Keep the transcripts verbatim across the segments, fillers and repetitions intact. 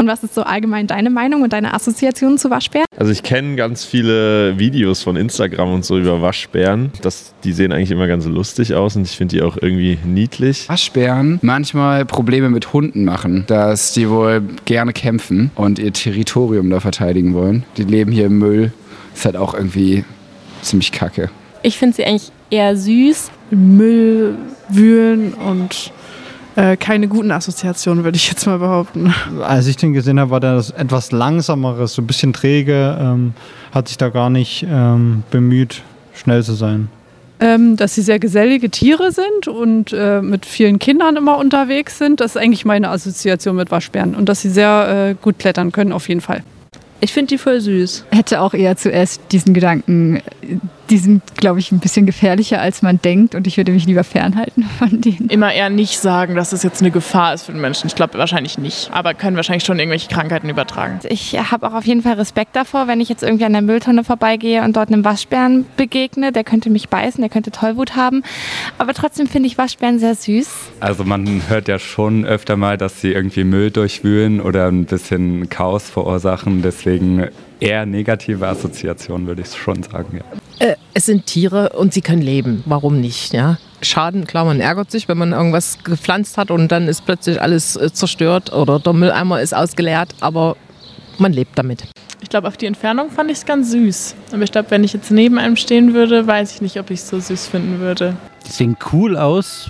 Und was ist so allgemein deine Meinung und deine Assoziation zu Waschbären? Also ich kenne ganz viele Videos von Instagram und so über Waschbären. Das, die sehen eigentlich immer ganz lustig aus und ich finde die auch irgendwie niedlich. Waschbären manchmal Probleme mit Hunden machen, dass die wohl gerne kämpfen und ihr Territorium da verteidigen wollen. Die leben hier im Müll. Ist halt auch irgendwie ziemlich kacke. Ich finde sie eigentlich eher süß. Müll wühlen und äh, keine guten Assoziationen, würde ich jetzt mal behaupten. Als ich den gesehen habe, war das etwas langsameres, so ein bisschen träge, ähm, hat sich da gar nicht ähm, bemüht, schnell zu sein. Ähm, dass sie sehr gesellige Tiere sind und äh, mit vielen Kindern immer unterwegs sind, das ist eigentlich meine Assoziation mit Waschbären. Und dass sie sehr äh, gut klettern können, auf jeden Fall. Ich finde die voll süß. Hätte auch eher zuerst diesen Gedanken, die sind, glaube ich, ein bisschen gefährlicher, als man denkt und ich würde mich lieber fernhalten von denen. Immer eher nicht sagen, dass es jetzt eine Gefahr ist für den Menschen. Ich glaube wahrscheinlich nicht, aber können wahrscheinlich schon irgendwelche Krankheiten übertragen. Ich habe auch auf jeden Fall Respekt davor, wenn ich jetzt irgendwie an der Mülltonne vorbeigehe und dort einem Waschbären begegne. Der könnte mich beißen, der könnte Tollwut haben. Aber trotzdem finde ich Waschbären sehr süß. Also man hört ja schon öfter mal, dass sie irgendwie Müll durchwühlen oder ein bisschen Chaos verursachen. Deswegen eher negative Assoziation, würde ich schon sagen, ja. Äh, es sind Tiere und sie können leben. Warum nicht? Ja? Schaden, klar, man ärgert sich, wenn man irgendwas gepflanzt hat und dann ist plötzlich alles äh, zerstört oder der Mülleimer ist ausgeleert, aber man lebt damit. Ich glaube, auf die Entfernung fand ich es ganz süß. Aber ich glaube, wenn ich jetzt neben einem stehen würde, weiß ich nicht, ob ich es so süß finden würde. Die sehen cool aus,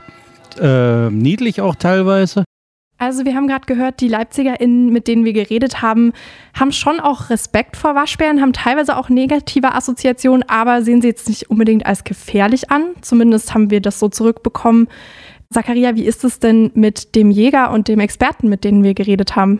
äh, niedlich auch teilweise. Also wir haben gerade gehört, die LeipzigerInnen, mit denen wir geredet haben, haben schon auch Respekt vor Waschbären, haben teilweise auch negative Assoziationen, aber sehen sie jetzt nicht unbedingt als gefährlich an. Zumindest haben wir das so zurückbekommen. Zakaria, wie ist es denn mit dem Jäger und dem Experten, mit denen wir geredet haben?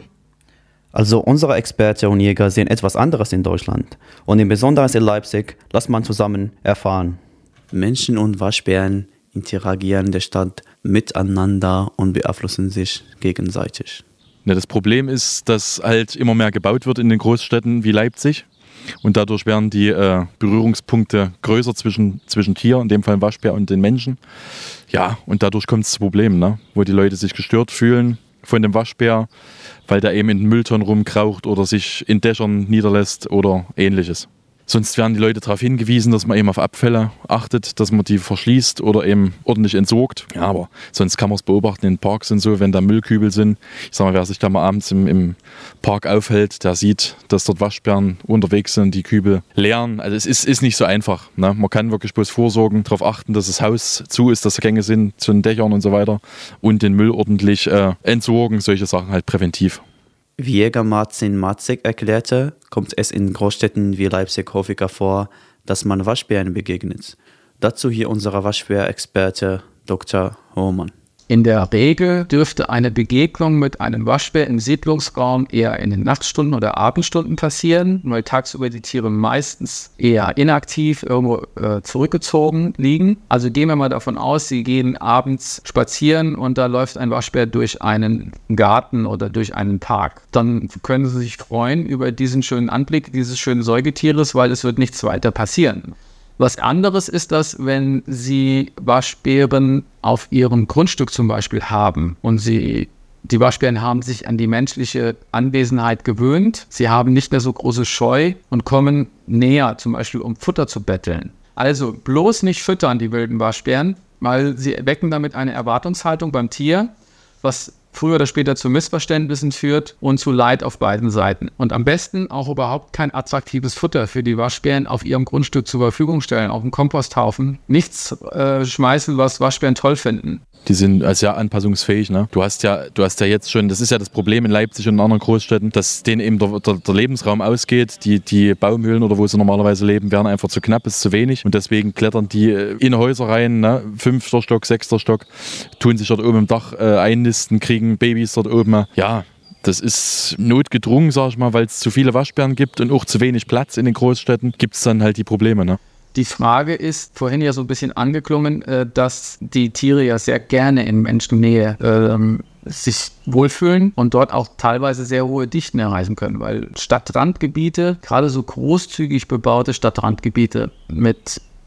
Also unsere Experten und Jäger sehen etwas anderes in Deutschland. Und im Besonderen in Leipzig, lasst man zusammen erfahren. Menschen und Waschbären interagieren in der Stadt miteinander und beeinflussen sich gegenseitig. Ja, das Problem ist, dass halt immer mehr gebaut wird in den Großstädten wie Leipzig und dadurch werden die äh, Berührungspunkte größer zwischen, zwischen Tier, in dem Fall Waschbär, und den Menschen. Ja, und dadurch kommt es zu Problemen, ne? Wo die Leute sich gestört fühlen von dem Waschbär, weil der eben in den Mülltonnen rumkraucht oder sich in Dächern niederlässt oder ähnliches. Sonst werden die Leute darauf hingewiesen, dass man eben auf Abfälle achtet, dass man die verschließt oder eben ordentlich entsorgt. Ja, aber sonst kann man es beobachten in Parks und so, wenn da Müllkübel sind. Ich sag mal, wer sich da mal abends im, im Park aufhält, der sieht, dass dort Waschbären unterwegs sind, die Kübel leeren. Also es ist, ist nicht so einfach, ne? Man kann wirklich bloß vorsorgen, darauf achten, dass das Haus zu ist, dass Gänge sind zu den Dächern und so weiter und den Müll ordentlich äh, entsorgen, solche Sachen halt präventiv. Wie Jäger Martin Matzek erklärte, kommt es in Großstädten wie Leipzig häufiger vor, dass man Waschbären begegnet. Dazu hier unser Waschbär-Experte Doktor Hohmann. In der Regel dürfte eine Begegnung mit einem Waschbär im Siedlungsraum eher in den Nachtstunden oder Abendstunden passieren, weil tagsüber die Tiere meistens eher inaktiv irgendwo äh, zurückgezogen liegen. Also gehen wir mal davon aus, sie gehen abends spazieren und da läuft ein Waschbär durch einen Garten oder durch einen Park. Dann können sie sich freuen über diesen schönen Anblick dieses schönen Säugetieres, weil es wird nichts weiter passieren. Was anderes ist das, wenn Sie Waschbären auf Ihrem Grundstück zum Beispiel haben und Sie, die Waschbären haben sich an die menschliche Anwesenheit gewöhnt. Sie haben nicht mehr so große Scheu und kommen näher, zum Beispiel um Futter zu betteln. Also bloß nicht füttern, die wilden Waschbären, weil sie wecken damit eine Erwartungshaltung beim Tier, was früher oder später zu Missverständnissen führt und zu Leid auf beiden Seiten. Und am besten auch überhaupt kein attraktives Futter für die Waschbären auf ihrem Grundstück zur Verfügung stellen, auf dem Komposthaufen. Nichts äh, schmeißen, was Waschbären toll finden. Die sind also ja anpassungsfähig, ne? Du hast ja, du hast ja jetzt schon, das ist ja das Problem in Leipzig und in anderen Großstädten, dass denen eben der, der, der Lebensraum ausgeht. Die, die Baumhöhlen oder wo sie normalerweise leben, werden einfach zu knapp, ist zu wenig. Und deswegen klettern die in Häuser rein, ne? Fünfter Stock, sechster Stock, tun sich dort oben im Dach äh, einnisten, kriegen Babys dort oben. Ja, das ist notgedrungen, sag ich mal, weil es zu viele Waschbären gibt und auch zu wenig Platz in den Großstädten, gibt es dann halt die Probleme, ne? Die Frage ist, vorhin ja so ein bisschen angeklungen, dass die Tiere ja sehr gerne in Menschennähe ähm, sich wohlfühlen und dort auch teilweise sehr hohe Dichten erreichen können, weil Stadtrandgebiete, gerade so großzügig bebaute Stadtrandgebiete mit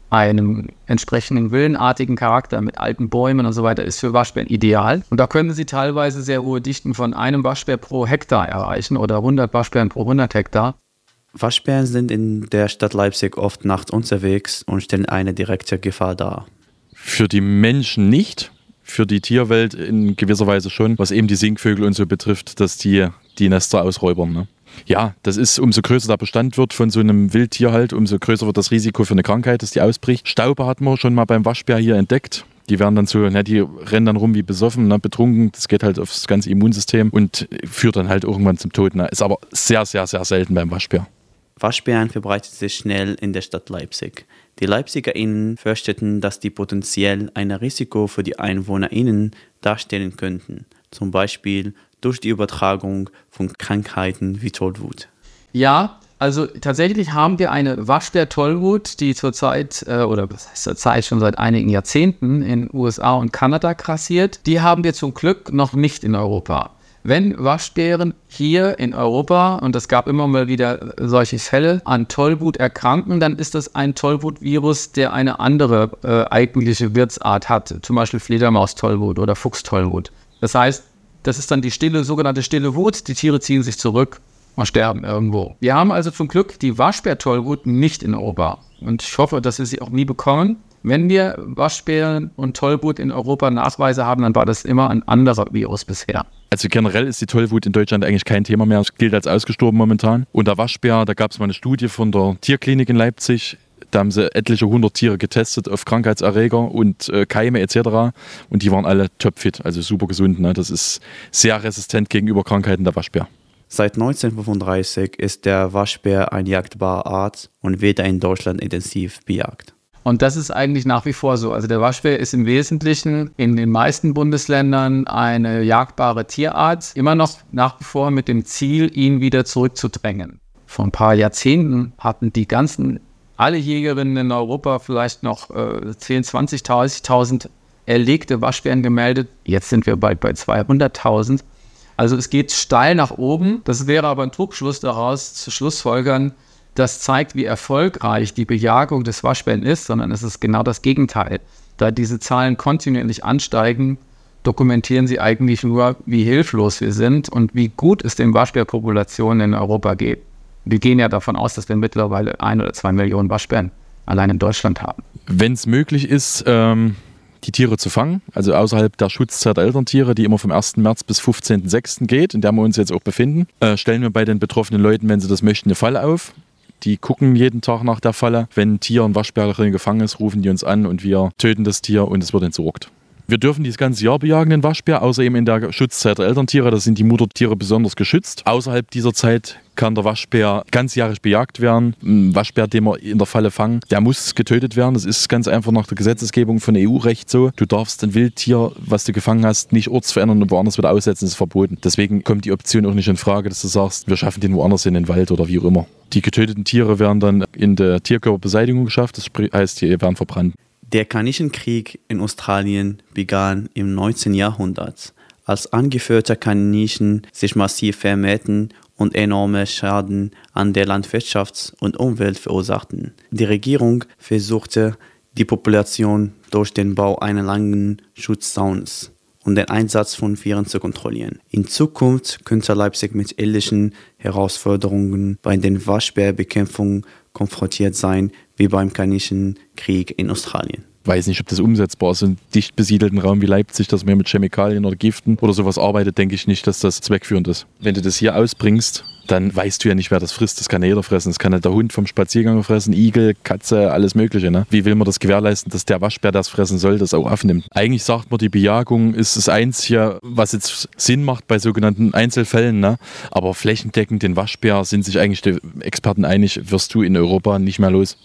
einem entsprechenden villenartigen Charakter mit alten Bäumen und so weiter ist für Waschbären ideal. Und da können sie teilweise sehr hohe Dichten von einem Waschbär pro Hektar erreichen oder hundert Waschbären pro hundert Hektar. Waschbären sind in der Stadt Leipzig oft nachts unterwegs und stellen eine direkte Gefahr dar. Für die Menschen nicht, für die Tierwelt in gewisser Weise schon, was eben die Singvögel und so betrifft, dass die die Nester ausräubern. Ne? Ja, das ist, umso größer der Bestand wird von so einem Wildtier halt, umso größer wird das Risiko für eine Krankheit, dass die ausbricht. Stauber hat man schon mal beim Waschbär hier entdeckt. Die werden dann so, ne, die rennen dann rum wie besoffen, ne, betrunken. Das geht halt aufs ganze Immunsystem und führt dann halt irgendwann zum Tod. Ne. Ist aber sehr, sehr, sehr selten beim Waschbär. Waschbären verbreitet sich schnell in der Stadt Leipzig. Die LeipzigerInnen fürchteten, dass die potenziell ein Risiko für die EinwohnerInnen darstellen könnten. Zum Beispiel durch die Übertragung von Krankheiten wie Tollwut. Ja, also tatsächlich haben wir eine Waschbär-Tollwut, die zurzeit, äh, oder was heißt zurzeit, schon seit einigen Jahrzehnten in U S A und Kanada grassiert. Die haben wir zum Glück noch nicht in Europa. Wenn Waschbären hier in Europa, und es gab immer mal wieder solche Fälle, an Tollwut erkranken, dann ist das ein Tollwut-Virus, der eine andere äh, eigentliche Wirtsart hat, zum Beispiel Fledermaus-Tollwut oder Fuchs-Tollwut. Das heißt, das ist dann die stille, sogenannte stille Wut. Die Tiere ziehen sich zurück und sterben irgendwo. Wir haben also zum Glück die Waschbär-Tollwut nicht in Europa. Und ich hoffe, dass wir sie auch nie bekommen. Wenn wir Waschbären und Tollwut in Europa Nachweise haben, dann war das immer ein anderer Virus bisher. Also generell ist die Tollwut in Deutschland eigentlich kein Thema mehr. Es gilt als ausgestorben momentan. Und der Waschbär, da gab es mal eine Studie von der Tierklinik in Leipzig. Da haben sie etliche hundert Tiere getestet auf Krankheitserreger und äh, Keime et cetera. Und die waren alle topfit, also super gesund. Ne? Das ist sehr resistent gegenüber Krankheiten, der Waschbär. Seit neunzehnhundertfünfunddreißig ist der Waschbär eine jagdbare Art und wird in Deutschland intensiv bejagt. Und das ist eigentlich nach wie vor so. Also der Waschbär ist im Wesentlichen in den meisten Bundesländern eine jagdbare Tierart, immer noch nach wie vor mit dem Ziel, ihn wieder zurückzudrängen. Vor ein paar Jahrzehnten hatten die ganzen, alle Jägerinnen in Europa vielleicht noch äh, zehn, zwanzig, dreißigtausend erlegte Waschbären gemeldet. Jetzt sind wir bald bei zweihunderttausend. Also es geht steil nach oben. Das wäre aber ein Trugschluss daraus zu schlussfolgern, das zeigt, wie erfolgreich die Bejagung des Waschbären ist, sondern es ist genau das Gegenteil. Da diese Zahlen kontinuierlich ansteigen, dokumentieren sie eigentlich nur, wie hilflos wir sind und wie gut es den Waschbärpopulationen in Europa geht. Wir gehen ja davon aus, dass wir mittlerweile ein oder zwei Millionen Waschbären allein in Deutschland haben. Wenn es möglich ist, ähm, die Tiere zu fangen, also außerhalb der Schutzzeit der Elterntiere, die immer vom ersten März bis fünfzehnten sechsten geht, in der wir uns jetzt auch befinden, äh, stellen wir bei den betroffenen Leuten, wenn sie das möchten, eine Falle auf. Die gucken jeden Tag nach der Falle. Wenn ein Tier, ein Waschbär drin gefangen ist, rufen die uns an und wir töten das Tier und es wird entsorgt. Wir dürfen dieses ganze Jahr bejagen, den Waschbär, außer eben in der Schutzzeit der Elterntiere. Da sind die Muttertiere besonders geschützt. Außerhalb dieser Zeit kann der Waschbär ganzjährig bejagt werden. Ein Waschbär, den wir in der Falle fangen, der muss getötet werden. Das ist ganz einfach nach der Gesetzesgebung von E U-Recht so. Du darfst ein Wildtier, was du gefangen hast, nicht ortsverändern und woanders wieder aussetzen. Das ist verboten. Deswegen kommt die Option auch nicht in Frage, dass du sagst, wir schaffen den woanders in den Wald oder wie auch immer. Die getöteten Tiere werden dann in der Tierkörperbeseitigung geschafft. Das heißt, die werden verbrannt. Der Kanichenkrieg in Australien begann im neunzehnten Jahrhundert, als angeführte Kaninchen sich massiv vermehrten und enorme Schaden an der Landwirtschaft und Umwelt verursachten. Die Regierung versuchte, die Population durch den Bau eines langen Schutzzauns und den Einsatz von Viren zu kontrollieren. In Zukunft könnte Leipzig mit ähnlichen Herausforderungen bei der Waschbärbekämpfung konfrontiert sein wie beim Kanichenkrieg in Australien. Ich weiß nicht, ob das umsetzbar ist. In einem dicht besiedelten Raum wie Leipzig, dass man mit Chemikalien oder Giften oder sowas arbeitet, denke ich nicht, dass das zweckführend ist. Wenn du das hier ausbringst, dann weißt du ja nicht, wer das frisst. Das kann ja jeder fressen. Das kann ja der Hund vom Spaziergang fressen, Igel, Katze, alles Mögliche. Ne? Wie will man das gewährleisten, dass der Waschbär, das fressen soll, das auch aufnimmt? Eigentlich sagt man, die Bejagung ist das Einzige, was jetzt Sinn macht bei sogenannten Einzelfällen. Ne? Aber flächendeckend den Waschbär sind sich eigentlich die Experten einig, wirst du in Europa nicht mehr los.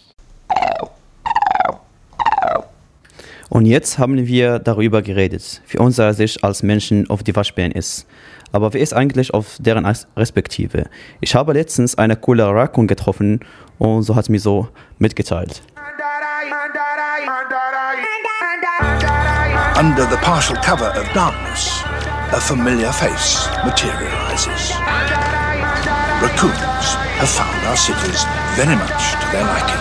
Und jetzt haben wir darüber geredet, wie unsere Sicht als Menschen auf die Waschbären ist. Aber wie ist eigentlich auf deren Respektive? Ich habe letztens eine coole Raccoon getroffen und so hat mir so mitgeteilt. Under the partial cover of darkness, a familiar face materializes. Raccoons have found our cities very much to their liking.